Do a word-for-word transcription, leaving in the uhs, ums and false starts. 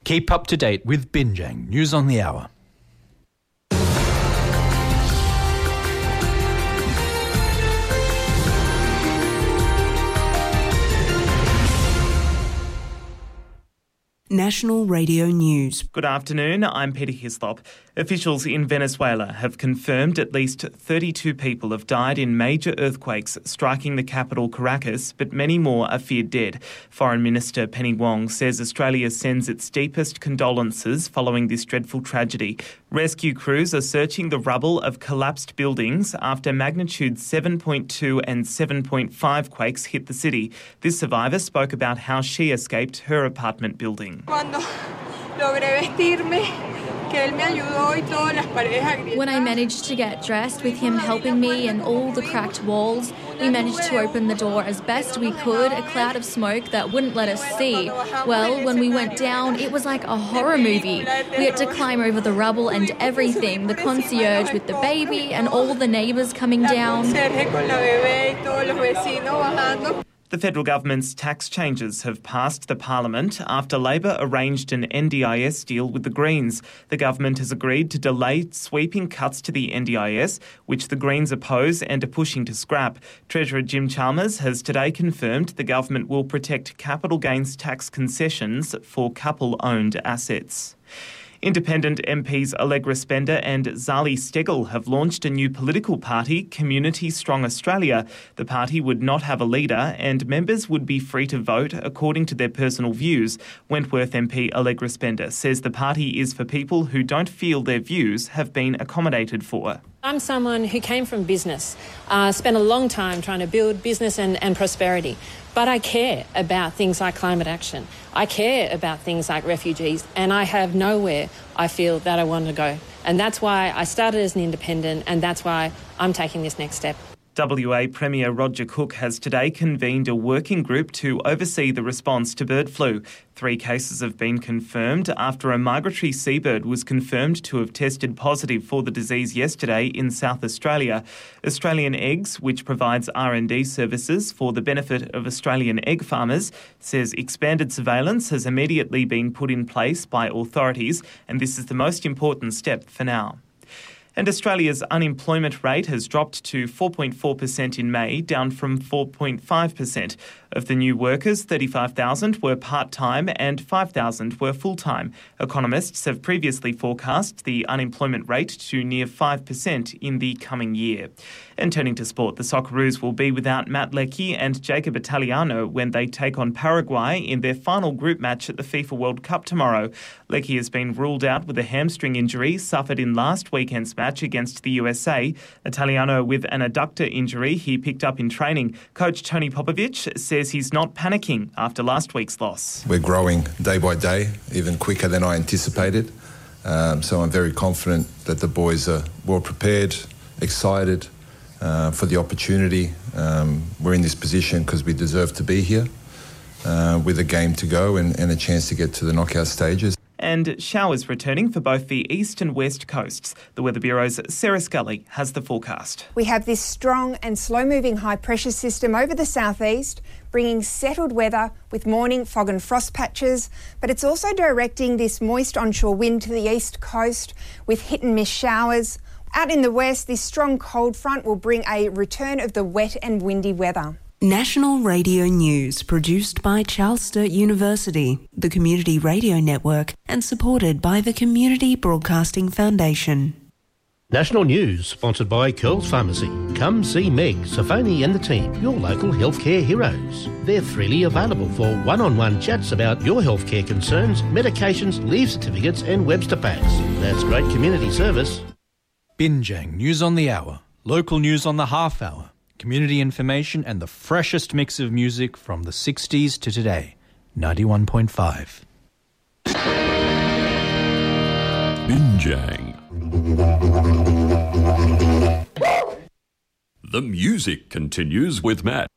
Keep up to date with Binjang News on the Hour. National Radio News. Good afternoon, I'm Peter Hislop. Officials in Venezuela have confirmed at least thirty-two people have died in major earthquakes striking the capital Caracas, but many more are feared dead. Foreign Minister Penny Wong says Australia sends its deepest condolences following this dreadful tragedy. Rescue crews are searching the rubble of collapsed buildings after magnitude seven point two and seven point five quakes hit the city. This survivor spoke about how she escaped her apartment building. Cuando logré vestirme, que él me ayudó y todas las paredes agrietadas. When I managed to get dressed with him helping me and all the cracked walls, we managed to open the door as best we could, a cloud of smoke that wouldn't let us see. Well, when we went down, it was like a horror movie. We had to climb over the rubble and everything, the concierge with the baby and all the neighbours coming down. The federal government's tax changes have passed the parliament after Labor arranged an N D I S deal with the Greens. The government has agreed to delay sweeping cuts to the N D I S, which the Greens oppose and are pushing to scrap. Treasurer Jim Chalmers has today confirmed the government will protect capital gains tax concessions for couple-owned assets. Independent M Ps Allegra Spender and Zali Steggall have launched a new political party, Community Strong Australia. The party would not have a leader and members would be free to vote according to their personal views. Wentworth M P Allegra Spender says the party is for people who don't feel their views have been accommodated for. I'm someone who came from business, uh, spent a long time trying to build business and, and prosperity, but I care about things like climate action. I care about things like refugees, and I have nowhere I feel that I want to go. And that's why I started as an independent, and that's why I'm taking this next step. W A Premier Roger Cook has today convened a working group to oversee the response to bird flu. Three cases have been confirmed after a migratory seabird was confirmed to have tested positive for the disease yesterday in South Australia. Australian Eggs, which provides R and D services for the benefit of Australian egg farmers, says expanded surveillance has immediately been put in place by authorities, and this is the most important step for now. And Australia's unemployment rate has dropped to four point four percent in May, down from four point five percent. Of the new workers, thirty-five thousand were part-time and five thousand were full-time. Economists have previously forecast the unemployment rate to near five percent in the coming year. And turning to sport, the Socceroos will be without Matt Leckie and Jacob Italiano when they take on Paraguay in their final group match at the FIFA World Cup tomorrow. Leckie has been ruled out with a hamstring injury suffered in last weekend's match against the U S A. Italiano with an adductor injury he picked up in training. Coach Tony Popovic says he's not panicking after last week's loss. We're growing day by day, even quicker than I anticipated. Um, so I'm very confident that the boys are well prepared, excited uh, for the opportunity. Um, we're in this position because we deserve to be here uh, with a game to go and, and a chance to get to the knockout stages. And showers returning for both the east and west coasts. The Weather Bureau's Sarah Scully has the forecast. We have this strong and slow-moving high-pressure system over the southeast, bringing settled weather with morning fog and frost patches, but it's also directing this moist onshore wind to the east coast with hit-and-miss showers. Out in the west, this strong cold front will bring a return of the wet and windy weather. National Radio News, produced by Charles Sturt University, the Community Radio Network, and supported by the Community Broadcasting Foundation. National News, sponsored by Curls Pharmacy. Come see Meg, Safoni and the team, your local healthcare heroes. They're freely available for one-on-one chats about your healthcare concerns, medications, leave certificates and Webster packs. That's great community service. Binjang News on the Hour, local news on the half hour, community information and the freshest mix of music from the sixties to today. ninety-one point five. Binjang. The music continues with Matt.